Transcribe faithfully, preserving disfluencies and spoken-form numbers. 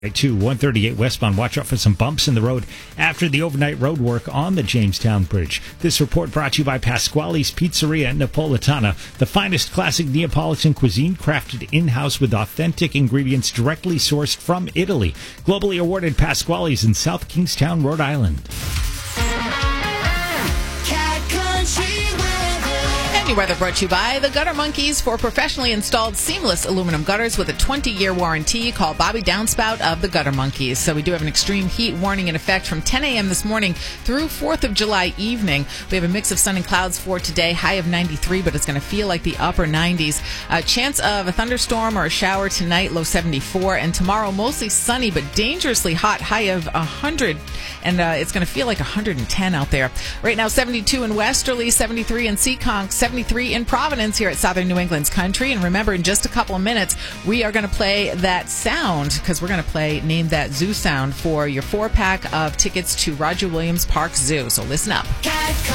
To one thirty-eight westbound, watch out for some bumps in the road after the overnight road work on the Jamestown Bridge. This report brought to you by Pasquale's Pizzeria Napolitana, the finest classic Neapolitan cuisine crafted in-house with authentic ingredients directly sourced from Italy. Globally awarded Pasquale's in South Kingstown, Rhode Island. Weather brought to you by the Gutter Monkeys for professionally installed seamless aluminum gutters with a twenty-year warranty. Call Bobby Downspout of the Gutter Monkeys. So we do have an extreme heat warning in effect from ten a.m. this morning through fourth of July evening. We have a mix of sun and clouds for today, high of ninety-three, but it's going to feel like the upper nineties. A chance of a thunderstorm or a shower tonight, low seventy-four, and tomorrow mostly sunny but dangerously hot, high of one hundred, and uh, it's going to feel like one hundred ten out there. Right now, seventy-two in Westerly, seventy-three in Seekonk, seventy-three in Providence here at Southern New England's Country. And remember, in just a couple of minutes, we are going to play that sound, because we're going to play Name That Zoo sound for your four-pack of tickets to Roger Williams Park Zoo. So listen up.